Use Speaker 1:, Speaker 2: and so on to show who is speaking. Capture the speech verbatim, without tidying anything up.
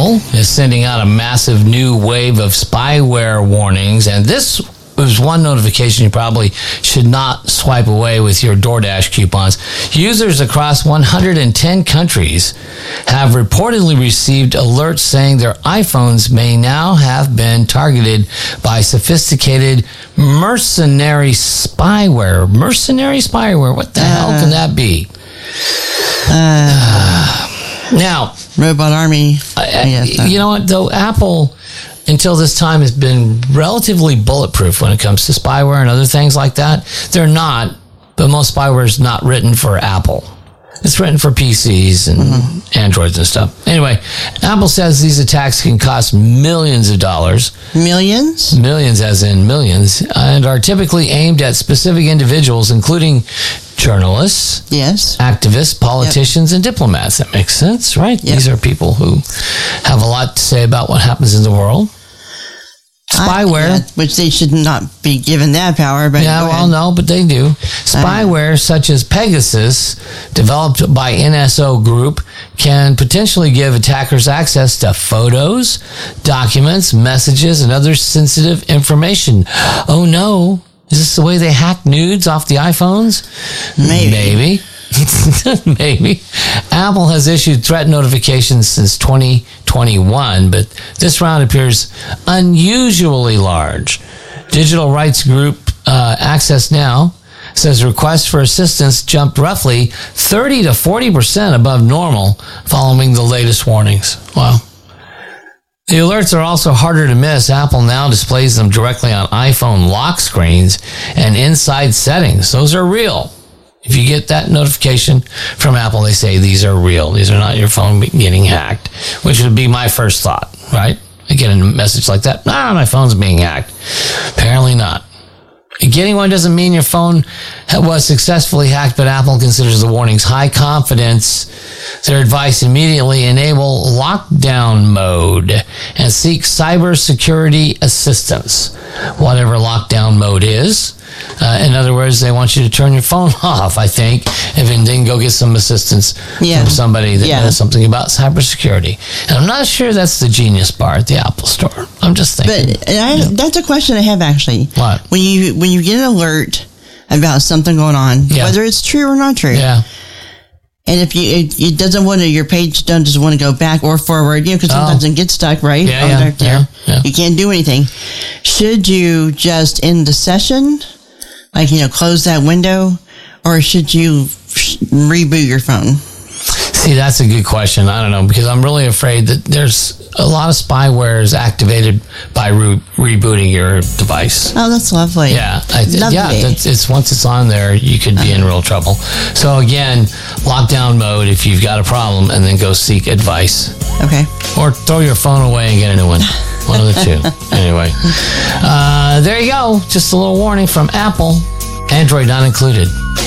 Speaker 1: Apple is sending out a massive new wave of spyware warnings, and this was one notification you probably should not swipe away with your DoorDash coupons. Users across one hundred ten countries have reportedly received alerts saying their iPhones may now have been targeted by sophisticated mercenary spyware. Mercenary spyware? What the uh, hell can that be?
Speaker 2: Uh,
Speaker 1: uh, now,
Speaker 2: Robot Army.
Speaker 1: Uh, you know what, though? Apple, until this time, has been relatively bulletproof when it comes to spyware and other things like that. They're not, but most spyware is not written for Apple. It's written for P Cs and mm-hmm. Androids and stuff. Anyway, Apple says these attacks can cost millions of dollars.
Speaker 2: Millions?
Speaker 1: Millions as in millions, and are typically aimed at specific individuals, including journalists,
Speaker 2: yes,
Speaker 1: activists, politicians, yep. and diplomats. That makes sense, right? Yep. These are people who have a lot to say about what happens in the world. Spyware.
Speaker 2: I, yeah, which they should not be given that power. But
Speaker 1: yeah, well, no, but they do. Spyware, uh, such as Pegasus, developed by N S O Group, can potentially give attackers access to photos, documents, messages, and other sensitive information. Oh, no. Is this the way they hack nudes off the iPhones?
Speaker 2: Maybe.
Speaker 1: Maybe. Maybe. Apple has issued threat notifications since twenty twenty-one, but this round appears unusually large. Digital rights group uh, Access Now says requests for assistance jumped roughly thirty to forty percent above normal following the latest warnings. Wow. The alerts are also harder to miss. Apple now displays them directly on iPhone lock screens and inside settings. Those are real. If you get that notification from Apple, they say these are real. These are not your phone getting hacked, which would be my first thought, right? I get a message like that. Ah, my phone's being hacked. Apparently not. Getting one doesn't mean your phone was successfully hacked, but Apple considers the warnings high confidence. Their advice: immediately enable lockdown mode and seek cybersecurity assistance, whatever lockdown mode is. Uh, in other words, they want you to turn your phone off, I think, and then go get some assistance yeah. from somebody that yeah. knows something about cybersecurity. And I'm not sure that's the genius bar at the Apple Store. I'm just thinking.
Speaker 2: But I, yeah. that's a question I have, actually.
Speaker 1: What?
Speaker 2: When you when you get an alert about something going on, yeah. whether it's true or not true.
Speaker 1: Yeah.
Speaker 2: And if you it, it doesn't want to, your page doesn't want to go back or forward, you know, because sometimes oh. it gets stuck, right?
Speaker 1: Yeah, yeah,
Speaker 2: back there.
Speaker 1: Yeah, yeah.
Speaker 2: You can't do anything. Should you just end the session, like, you know, close that window, or should you reboot your phone?
Speaker 1: See, that's a good question. I don't know, because I'm really afraid that there's a lot of spyware is activated by re- rebooting your device.
Speaker 2: Oh, that's lovely.
Speaker 1: Yeah, I,
Speaker 2: lovely.
Speaker 1: yeah. It's, it's once it's on there, you could be uh-huh. in real trouble. So again, lockdown mode if you've got a problem, and then go seek advice.
Speaker 2: Okay.
Speaker 1: Or throw your phone away and get a new one. One of the two. Anyway, uh, there you go. Just a little warning from Apple. Android not included.